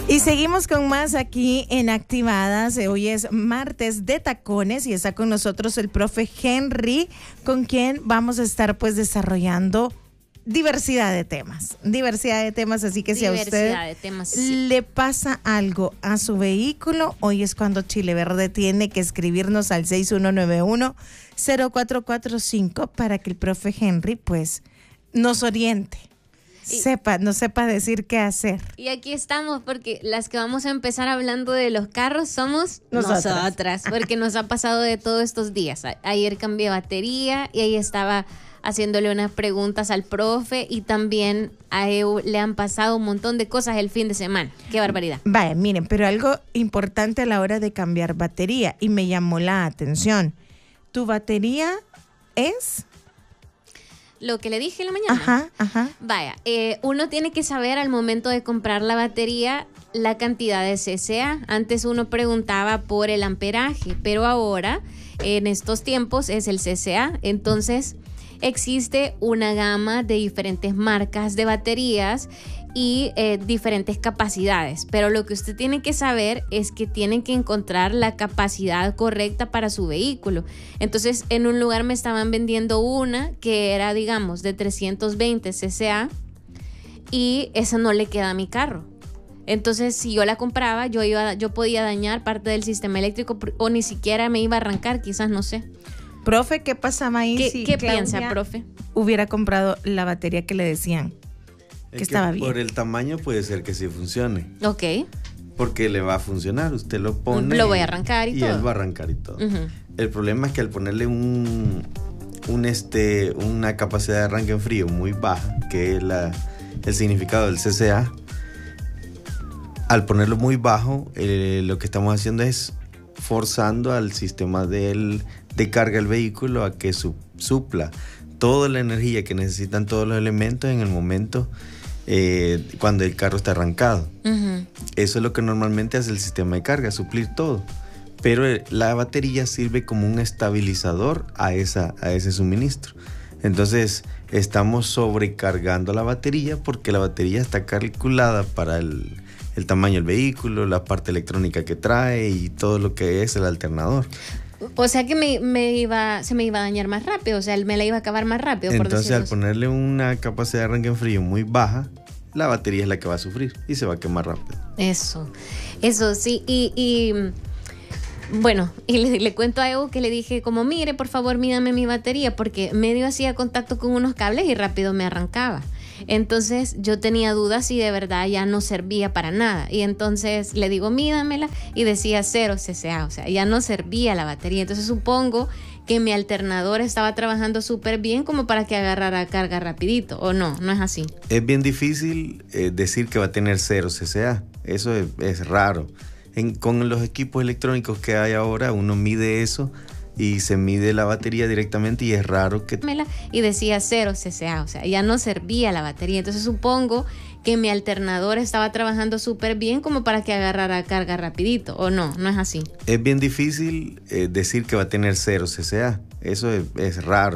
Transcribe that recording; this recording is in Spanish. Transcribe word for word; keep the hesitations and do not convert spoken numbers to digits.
Y seguimos con más aquí en Activadas. Hoy es martes de tacones y está con nosotros el profe Henry, con quien vamos a estar pues desarrollando diversidad de temas, diversidad de temas, así que diversidad si a usted de temas, sí. le pasa algo a su vehículo, hoy es cuando Chile Verde tiene que escribirnos al seis uno nueve uno, cero cuatro cuatro cinco para que el profe Henry pues nos oriente. Y, sepa, no sepa decir qué hacer. Y aquí estamos porque las que vamos a empezar hablando de los carros somos nosotras, nosotras porque nos ha pasado de todos estos días. A- ayer cambié batería y ahí estaba haciéndole unas preguntas al profe y también a E U le han pasado un montón de cosas el fin de semana. ¡Qué barbaridad! Vaya, miren, pero algo importante a la hora de cambiar batería y me llamó la atención. ¿Tu batería es...? Lo que le dije en la mañana. Ajá, ajá. Vaya, eh, uno tiene que saber al momento de comprar la batería la cantidad de C C A. Antes uno preguntaba por el amperaje, pero ahora, en estos tiempos, es el C C A. Entonces, existe una gama de diferentes marcas de baterías y eh, diferentes capacidades, pero lo que usted tiene que saber es que tiene que encontrar la capacidad correcta para su vehículo. Entonces, en un lugar me estaban vendiendo una que era, digamos, de trescientos veinte C C A y esa no le queda a mi carro. Entonces, si yo la compraba, yo iba, yo podía dañar parte del sistema eléctrico o ni siquiera me iba a arrancar, quizás, no sé. Profe, ¿qué pasaba ahí ¿Qué, si ¿qué Claudia piensa, profe? hubiera comprado la batería que le decían que, que estaba bien? Por el tamaño puede ser que sí funcione. Ok. Porque le va a funcionar. Usted lo pone. Lo voy a arrancar y, y todo. Y él va a arrancar y todo. Uh-huh. El problema es que al ponerle un, un este, una capacidad de arranque en frío muy baja, que es la, el significado del C C A, al ponerlo muy bajo, eh, lo que estamos haciendo es forzando al sistema del, de carga del vehículo a que su, supla toda la energía que necesitan todos los elementos en el momento eh, cuando el carro está arrancado. Uh-huh. Eso es lo que normalmente hace el sistema de carga, suplir todo. Pero la batería sirve como un estabilizador a, esa, a ese suministro. Entonces estamos sobrecargando la batería porque la batería está calculada para el, el tamaño del vehículo, la parte electrónica que trae y todo lo que es el alternador. O sea que me, me iba, se me iba a dañar más rápido, o sea, me la iba a acabar más rápido. Entonces, por al ponerle una capacidad de arranque en frío muy baja, la batería es la que va a sufrir y se va a quemar rápido. Eso, eso sí. Y, y bueno, y le, le cuento a Evo que le dije como, mire, por favor, mídame mi batería, porque medio hacía contacto con unos cables y rápido me arrancaba. Entonces yo tenía dudas si de verdad ya no servía para nada. Y entonces le digo, mídamela, y decía cero C C A, o sea, ya no servía la batería. Entonces supongo que mi alternador estaba trabajando súper bien como para que agarrara carga rapidito, ¿o no? No es así. Es bien difícil eh, decir que va a tener cero C C A. Eso es, es raro. En, con los equipos electrónicos que hay ahora, uno mide eso y se mide la batería directamente y es raro que... Y decía cero C C A, o sea, ya no servía la batería. Entonces supongo que mi alternador estaba trabajando súper bien como para que agarrara carga rapidito, ¿o no? No es así. Es bien difícil eh, decir que va a tener cero C C A. Eso es, es raro.